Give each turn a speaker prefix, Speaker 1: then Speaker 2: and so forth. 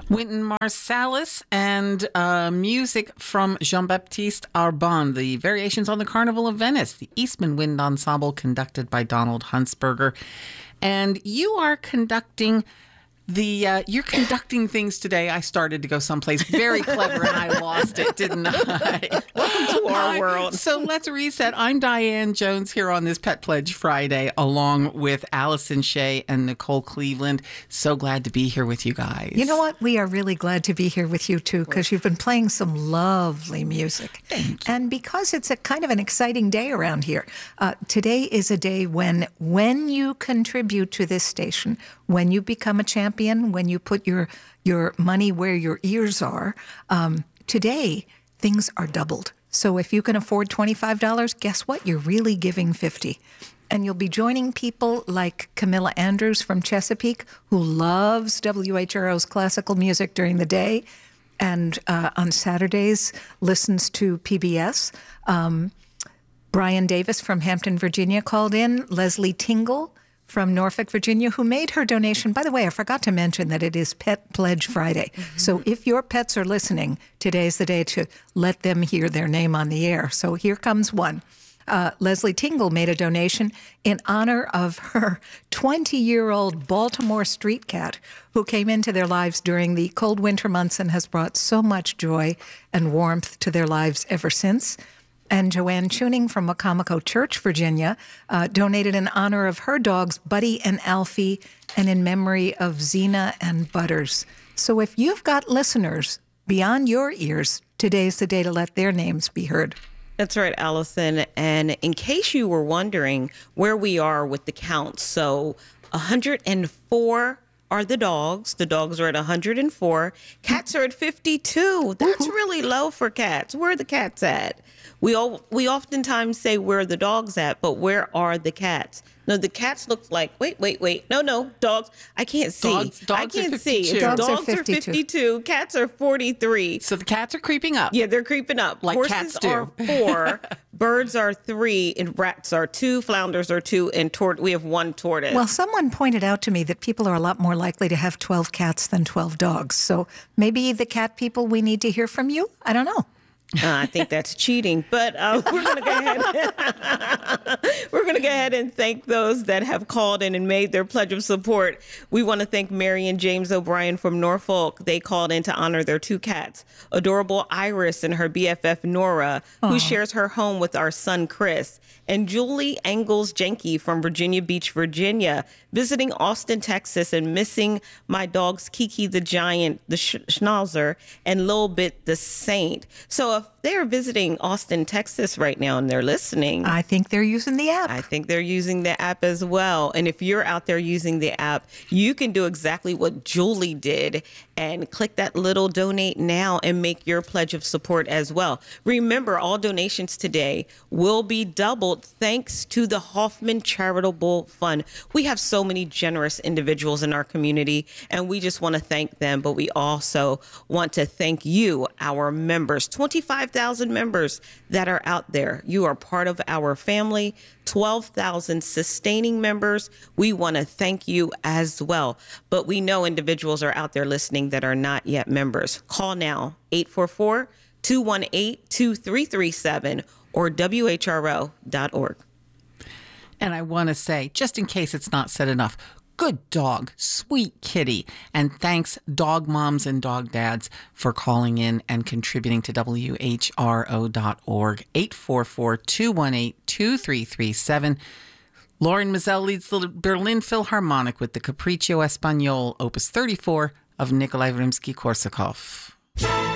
Speaker 1: Wynton Marsalis and music from Jean-Baptiste Arbon, the Variations on the Carnival of Venice, the Eastman Wind Ensemble conducted by Donald Huntsberger. And you are conducting you're conducting things today. I started to go someplace very clever and I lost it, didn't I?
Speaker 2: Welcome to our world.
Speaker 1: So let's reset. I'm Diane Jones here on this Pet Pledge Friday, along with Allison Shea and Nicole Cleveland. So glad to be here with you guys.
Speaker 3: You know what? We are really glad to be here with you too, because you've been playing some lovely music.
Speaker 1: Thank you.
Speaker 3: And because it's a kind of an exciting day around here. Today is a day when you contribute to this station, when you become a champion, when you put your money where your ears are, today things are doubled. So if you can afford $25, guess what? You're really giving $50. And you'll be joining people like Camilla Andrews from Chesapeake, who loves WHRO's classical music during the day, and on Saturdays listens to PBS. Brian Davis from Hampton, Virginia called in. Leslie Tingle from Norfolk, Virginia, who made her donation. By the way, I forgot to mention that it is Pet Pledge Friday. Mm-hmm. So if your pets are listening, today's the day to let them hear their name on the air. So here comes one. Leslie Tingle made a donation in honor of her 20-year-old Baltimore street cat who came into their lives during the cold winter months and has brought so much joy and warmth to their lives ever since. And Joanne Tuning from Wacomico Church, Virginia, donated in honor of her dogs, Buddy and Alfie, and in memory of Xena and Butters. So if you've got listeners beyond your ears, today's the day to let their names be heard.
Speaker 2: That's right, Allison. And in case you were wondering where we are with the count, so 104 are the dogs. The dogs are at 104. Cats are at 52. That's really low for cats. Where are the cats at? We oftentimes say where are the dogs at, but where are the cats? No, the cats look like, wait. No, dogs. I can't see.
Speaker 1: Dogs
Speaker 2: I can't
Speaker 1: are
Speaker 2: see.
Speaker 1: 52.
Speaker 2: Dogs
Speaker 3: Are
Speaker 2: are 52. Cats are 43.
Speaker 1: So the cats are creeping up.
Speaker 2: Yeah, they're creeping up.
Speaker 1: Like
Speaker 2: Horses
Speaker 1: cats do.
Speaker 2: are 4, birds are 3, and rats are 2, flounders are 2, and we have 1 tortoise.
Speaker 3: Well, someone pointed out to me that people are a lot more likely to have 12 cats than 12 dogs. So maybe the cat people, we need to hear from you. I don't know.
Speaker 2: I think that's cheating, but we're going to go ahead. We're going to go ahead and thank those that have called in and made their pledge of support. We want to thank Mary and James O'Brien from Norfolk. They called in to honor their 2 cats. Adorable Iris and her BFF Nora, who shares her home with our son Chris. And Julie Angles Jenke from Virginia Beach, Virginia, visiting Austin, Texas, and missing my dogs Kiki the Giant, the Schnauzer, and Lil Bit the Saint. So if they're visiting Austin, Texas right now and they're listening,
Speaker 3: I think they're using the app.
Speaker 2: I think they're using the app as well. And if you're out there using the app, you can do exactly what Julie did and click that little donate now and make your pledge of support as well. Remember, all donations today will be doubled thanks to the Hoffman Charitable Fund. We have so many generous individuals in our community, and we just want to thank them. But we also want to thank you, our members, 25,000 members that are out there. You are part of our family. 12,000 sustaining members. We want to thank you as well. But we know individuals are out there listening that are not yet members. Call now, 844-218-2337 or WHRO.org.
Speaker 1: And I want to say, just in case it's not said enough, good dog, sweet kitty. And thanks, dog moms and dog dads, for calling in and contributing to WHRO.org. 844-218-2337. Lauren Mazel leads the Berlin Philharmonic with the Capriccio Espagnole, Opus 34 of Nikolai Rimsky-Korsakov.